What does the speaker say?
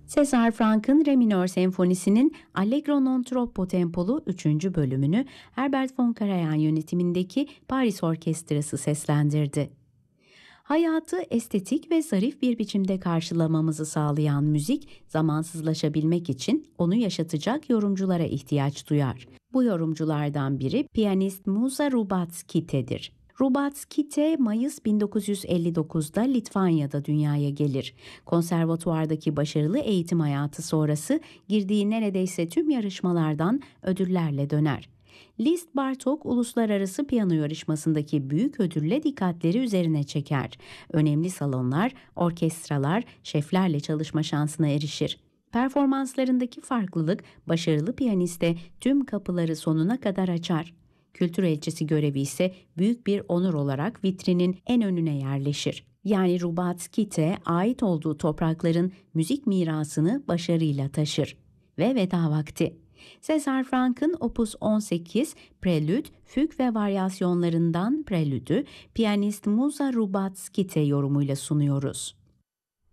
César Franck'ın Re minör senfonisinin Allegro non troppo tempolu 3. bölümünü Herbert von Karajan yönetimindeki Paris Orkestrası seslendirdi. Hayatı estetik ve zarif bir biçimde karşılamamızı sağlayan müzik, zamansızlaşabilmek için onu yaşatacak yorumculara ihtiyaç duyar. Bu yorumculardan biri piyanist Muza Rubatskite'dir. Rubatskite, Mayıs 1959'da Litvanya'da dünyaya gelir. Konservatuvardaki başarılı eğitim hayatı sonrası girdiği neredeyse tüm yarışmalardan ödüllerle döner. Liszt Bartók Uluslararası Piyano Yarışması'ndaki büyük ödülle dikkatleri üzerine çeker. Önemli salonlar, orkestralar, şeflerle çalışma şansına erişir. Performanslarındaki farklılık başarılı piyaniste tüm kapıları sonuna kadar açar. Kültür elçisi görevi ise büyük bir onur olarak vitrinin en önüne yerleşir. Yani Rubatskite ait olduğu toprakların müzik mirasını başarıyla taşır. Ve veda vakti. César Franck'ın Opus 18 Prelüt, Füg ve varyasyonlarından Prelüdü piyanist Muza Rubatskite yorumuyla sunuyoruz.